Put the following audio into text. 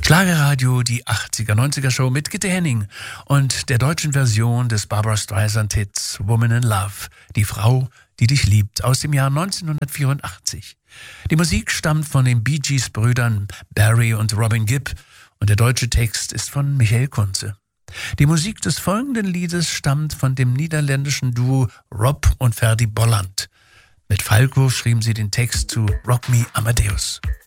Schlagerradio, die 80er-90er Show mit Gitte Henning und der deutschen Version des Barbra Streisand-Hits Woman in Love, die Frau, die dich liebt, aus dem Jahr 1984. Die Musik stammt von den Bee Gees-Brüdern Barry und Robin Gibb und der deutsche Text ist von Michael Kunze. Die Musik des folgenden Liedes stammt von dem niederländischen Duo Rob und Ferdy Bolland. Mit Falco schrieben sie den Text zu Rock Me Amadeus.